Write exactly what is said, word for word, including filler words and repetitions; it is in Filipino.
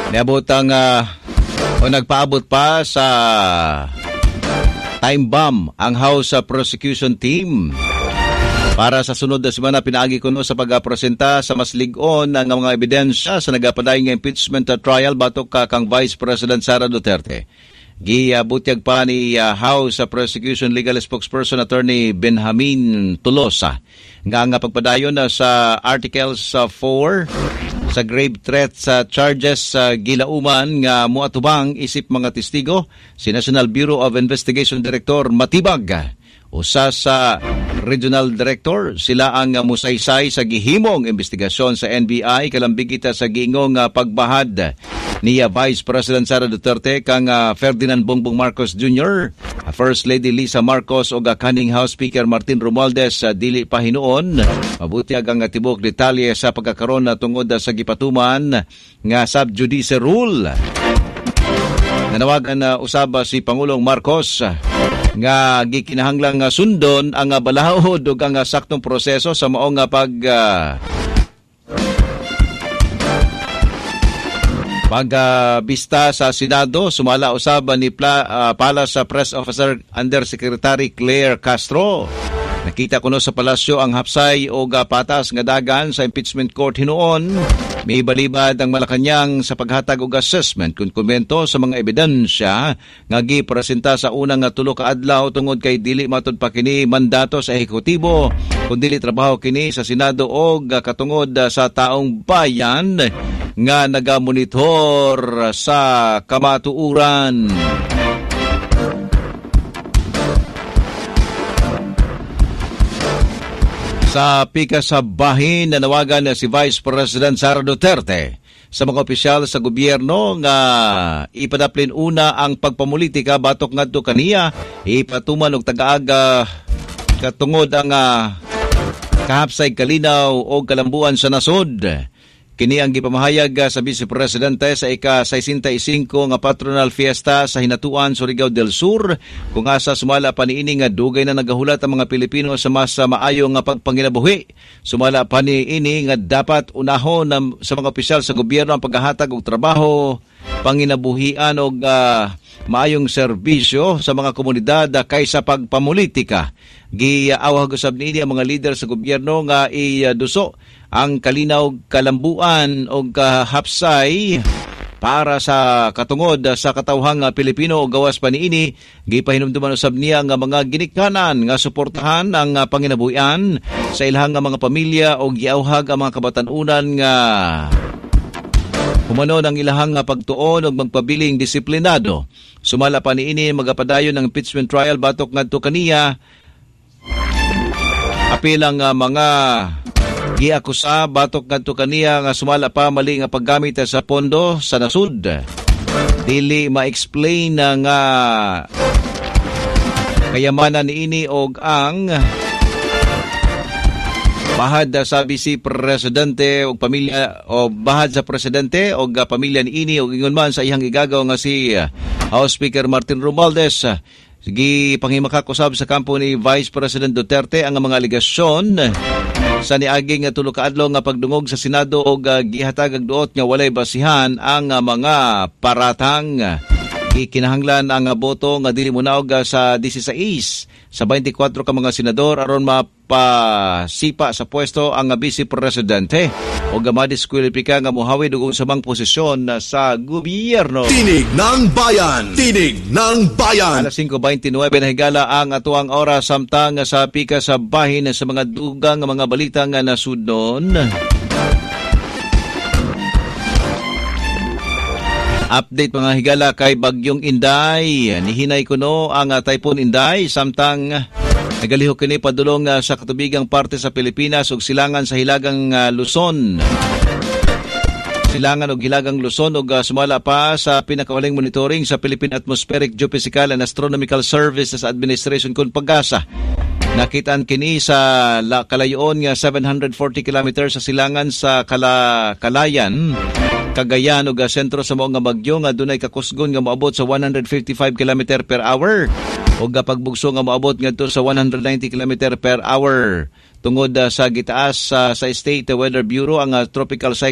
Niabot ang uh, o nagpaabot pa sa time bomb ang House Prosecution Team. Para sa sunod na semana, pinaagi ko no sa pagpresenta sa mas ligon ng mga ebidensya sa nagapadayong impeachment trial batok ka kang Vice President Sara Duterte. Giabutyag pa ni uh, House Prosecution Legal Spokesperson Attorney Benjamin Tolosa nga nga pagpadayon na sa Articles uh, four sa grave threat sa charges sa uh, gilauman nga muatubang isip mga testigo si National Bureau of Investigation Director Matibag. Usa sa Regional Director, sila ang uh, musaysay sa gihimong investigasyon sa N B I kalambig kita sa giingong uh, pagbahad ni uh, Vice President Sara Duterte kang uh, Ferdinand Bongbong Marcos Junior, uh, First Lady Lisa Marcos o uh, Canning House Speaker Martin Romualdez uh, dili pa hinuon. Mabuti ang uh, tibok detalye sa pagkakaroon na tungod uh, sa gipatuman nga sub judice rule. Nanawagan na uh, usaba si Pangulong Marcos uh, nga gikinahanglang uh, sundon ang uh, balahod ug ang uh, saktong proseso sa maong uh, pag uh, pagbista uh, sa Senado. Sumala usaba ni Pla, uh, Palace uh, Press Officer Undersecretary Claire Castro. Nakita ko no sa palasyo ang hapsay o uh, patas nga dagan sa impeachment court hinuon. May balibad ang Malacanang sa paghatag og assessment kung komento sa mga ebidensya nga gipresenta sa unang nga tulo ka adlaw tungod kay dili matud pa kini mandato sa ehekutibo kun dili trabaho kini sa Senado og uh, katungod uh, sa taong bayan nga nagamonitor sa kamatuuran. Sa pika sa bahin, nanawagan na si Vice President Sara Duterte sa mga opisyal sa gobyerno nga ipadaplin una ang pagpamulitika batok ngadto kaniya ipatuman og tagaaga katungod ang uh, kahapsay kalinaw o kalambuan sa nasod. Kini ang gipamahayag sa Vice Presidente sa ika-sesenta y cinco nga Patronal Fiesta sa Hinatuan, Surigao del Sur, kung asa sumala pa niini nga dugay na nagahulat ang mga Pilipino sa mas maayo nga pagpanginabuhi. Sumala pa niini nga dapat unahon na, sa mga opisyal sa gobyerno ang paghahatag og trabaho, panginabuhian og uh, maayong serbisyo sa mga komunidad uh, kaysa pagpamulitika. Giawag usab niini ang mga leader sa gobyerno nga iduso ang kalinaw kalambuan o kahapsay para sa katungod sa katawhang Pilipino o gawas pa niini. Gipahinumduman usab niya nga mga ginikanan nga suportahan ang panginabuhian sa ilahang mga pamilya o giawhag ang mga kabatanunan nga humanon ang ilahang pagtuon o magpabiling disiplinado. Sumala pa niini magapadayon ng impeachment trial batok ngadto kaniya apilang mga giakusa batok ngadto kaniya nga sumala pa mali nga paggamit sa pondo sa nasud. Dili ma-explain na nga kayamanan niini og ang bahad sa Vice Presidente og pamilya o bahad sa presidente og pamilya niini og ingon man sa iyang igagaw nga si House Speaker Martin Romualdez. Sige, panghimakak usab sa kampo ni Vice President Duterte ang mga aligasyon sa niaging nga tulo ka adlaw nga pagdungog sa Senado og uh, gihatag og duot nga walay basihan ang uh, mga paratang. Gikinahanglan ang uh, boto nga dili munaog uh, sa dieciséis sa twenty-four ka mga senador aron mapasipa sa pwesto ang uh, Vice Presidente o madiskwalipika nga muhawid og usamang posisyon uh, sa gobyerno. Tinig ng Bayan! Tinig ng Bayan! Alas five twenty-nine na higala ang atuang oras samtang sa pika sa bahin sa mga dugang mga balita nga nasudnon. Update mga higala kay Bagyong Inday. Nihinay kuno ang uh, Typhoon Inday samtang uh, nagalihok kini padulong uh, sa katubigang parte sa Pilipinas ug silangan sa hilagang uh, Luzon. Silangan og hilagang Luzon ug uh, sumala pa sa pinakawaling monitoring sa Philippine Atmospheric Geophysical and Astronomical Services Administration kun Pag-asa. Nakitaan kini sa la, kalayoon nga seven hundred forty kilometers sa silangan sa Kala, Kalayan, Cagayan ug sentro sa mao nga bagyo nga dunay kakusgon nga moabot sa one hundred fifty-five kilometers per hour ug pagbugso nga moabot ngadto sa one hundred ninety kilometers per hour. Tungod uh, sa gitaas uh, sa State Weather Bureau ang uh, tropical cyclone